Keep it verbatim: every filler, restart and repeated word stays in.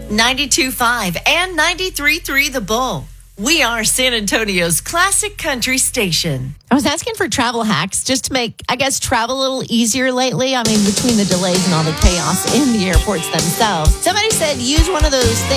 ninety-two point five and ninety-three point three The Bull. We are San Antonio's classic country station. I was asking for travel hacks just to make, I guess, travel a little easier lately. I mean, between the delays and all the chaos in the airports themselves. Somebody said use one of those things